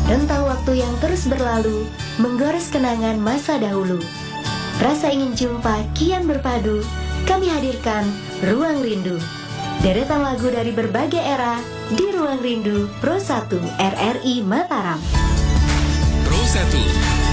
Rentang waktu yang terus berlalu, menggores kenangan masa dahulu. Rasa ingin jumpa kian berpadu, kami hadirkan Ruang Rindu. Deretan lagu dari berbagai era di Ruang Rindu Pro 1 RRI Mataram. Pro 1